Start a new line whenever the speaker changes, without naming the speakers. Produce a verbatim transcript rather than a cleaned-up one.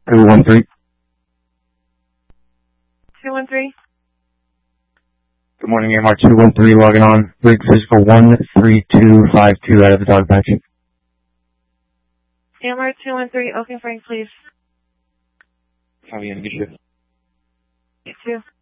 two one three.
two one three.
Good morning, A M R two one three, logging on. Brig physical one three two five two out of the dog patch.
A M R two one three, Oak and Frank, please.
How are you going to get you?
You too.